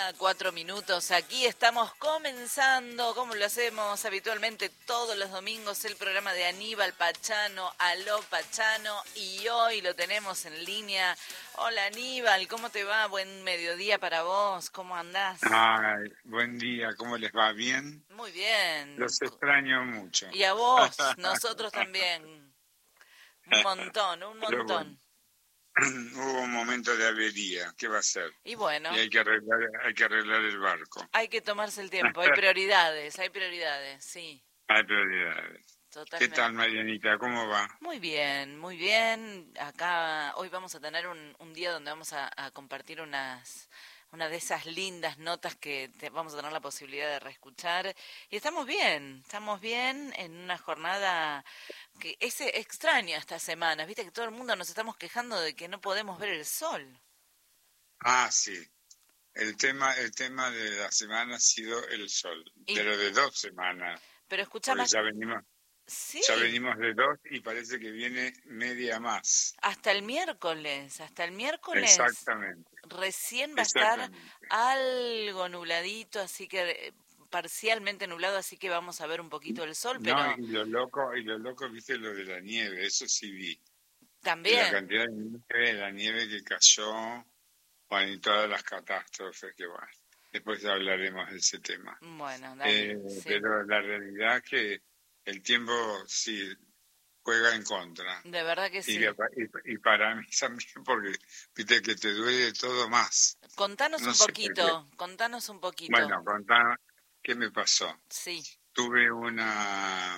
1:04. Aquí estamos comenzando, como lo hacemos habitualmente todos los domingos, el programa de Aníbal Pachano, Aló Pachano, y hoy lo tenemos en línea. Hola Aníbal, ¿cómo te va? Buen mediodía para vos, ¿cómo andás? Ay, buen día, ¿cómo les va? ¿Bien? Muy bien. Los extraño mucho. Y a vos, nosotros también. Un montón, un Pero bueno, montón. hubo un momento de avería, ¿qué va a ser? Y Y bueno, hay que arreglar el barco. hay que tomarse el tiempo, hay prioridades, sí, Hay prioridades. ¿Qué tal, totalmente. Marianita? ¿Cómo va? Muy bien, muy bien. Acá hoy vamos a tener un día donde vamos a compartir una de esas lindas notas que vamos a tener la posibilidad de reescuchar. Y estamos bien en una jornada que es extraña estas semanas. Viste que todo el mundo nos estamos quejando de que no podemos ver el sol. Ah, sí. El tema de la semana ha sido el sol, Y, pero de 2 semanas, pero escucha porque más, ya venimos sí, de dos y parece que viene media más. hasta el miércoles. Exactamente, Recién va a estar exactamente. algo nubladito, así que parcialmente nublado, así que vamos a ver un poquito el sol, No, pero y lo loco, viste lo de la nieve, eso sí vi. Y la también, cantidad de la nieve que cayó, bueno, y todas las catástrofes que van. Después hablaremos de ese tema. bueno, dale, sí, Pero la realidad es que el tiempo sí juega en contra. de verdad que Y, sí. y para mí también, porque viste que te duele todo más. Contanos No un sé por qué. poquito, contanos un poquito, Bueno, contá qué me pasó. sí. Tuve una.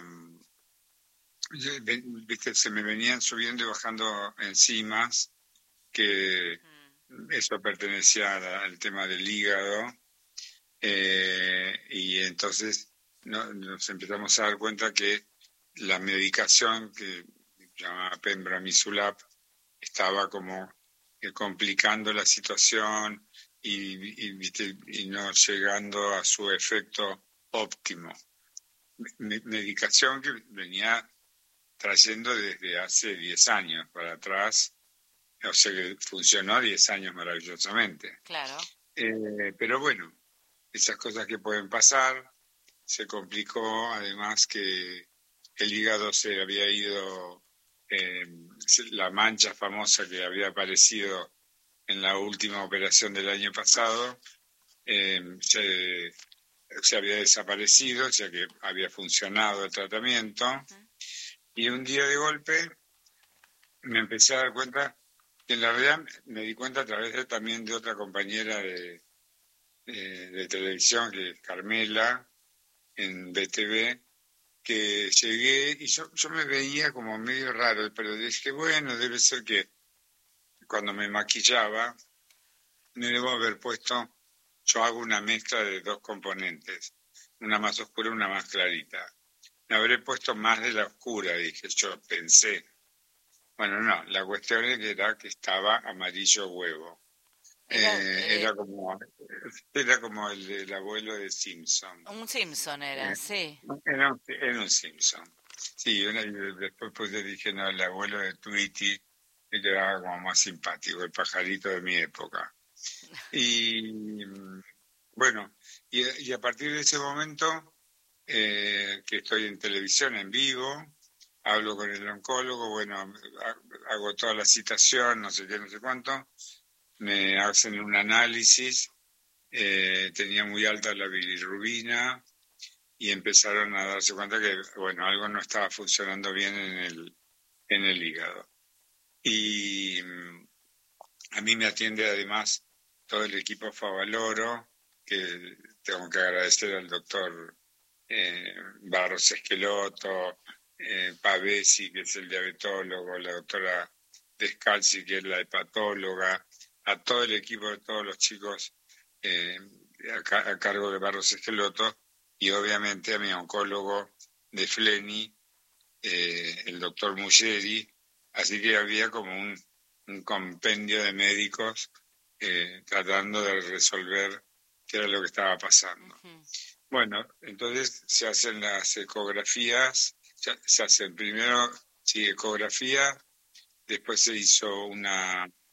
Viste, se me venían subiendo y bajando enzimas, que eso pertenecía al tema del hígado, y entonces nos empezamos a dar cuenta que la medicación que se llama Pembrolizumab estaba como complicando la situación ¿viste? Y no llegando a su efecto óptimo. Medicación que venía trayendo desde hace 10 años para atrás, o sea que funcionó 10 años maravillosamente. Claro. Pero bueno, esas cosas que pueden pasar, se complicó además que el hígado se había ido, eh, la mancha famosa que había aparecido en la última operación del año pasado, se había desaparecido, o sea que había funcionado el tratamiento, y un día de golpe me empecé a dar cuenta que en la realidad me di cuenta a través también de otra compañera de televisión, que es Carmela, en BTV, que llegué y yo me veía como medio raro, pero dije, bueno, debe ser que cuando me maquillaba me debo haber puesto, yo hago una mezcla de dos componentes, una más oscura y una más clarita. Me habré puesto más de la oscura, dije, yo pensé. Bueno, no, la cuestión era que estaba amarillo huevo. Era Era como el del abuelo de Simpson. un Simpson, era, Eh, sí. era un Simpson. Sí, y después pues le dije, no, el abuelo de Tweety me quedaba como más simpático, el pajarito de mi época. Y bueno, y a partir de ese momento, que estoy en televisión en vivo, hablo con el oncólogo, bueno, hago toda la citación, no sé qué, no sé cuánto, me hacen un análisis, tenía muy alta la bilirrubina y empezaron a darse cuenta que, bueno, algo no estaba funcionando bien en el hígado. Y a mí me atiende además todo el equipo Favaloro, que tengo que agradecer al doctor Barros Esqueloto, Pavesi, que es el diabetólogo, la doctora Descalzi, que es la hepatóloga, a todo el equipo de todos los chicos eh, a cargo de Barros Esqueloto, y obviamente a mi oncólogo de Fleni, el doctor Muggeri, así que había como un compendio de médicos tratando de resolver qué era lo que estaba pasando. Bueno, entonces se hacen las ecografías, se hacen primero, sí, ecografía, después se hizo una